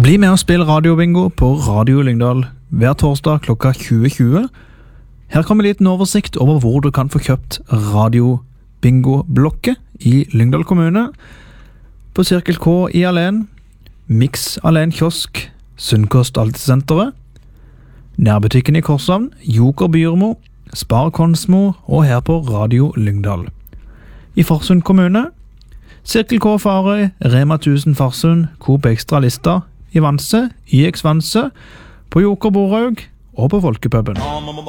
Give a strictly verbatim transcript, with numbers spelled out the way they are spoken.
Bli med og spill radiobingo på Radio Lyngdal hver torsdag klokka tjue tjue. Her kommer en liten oversikt over hvor du kan få kjøpt radiobingo-blokket i Lyngdal kommune. På Cirkel K i Alen, Mix Alen Kiosk, Sunnkost Altesenteret, nærbutikken i Korshavn, Joker Byrmo, Spar Konsmo og her på Radio Lyngdal. I Farsund kommune, Cirkel K Farøy, Rema tusen Farsund, Coop Extra Lista, i Vanse, I X Vanse, på Joker Borhaug og på Folkepubben.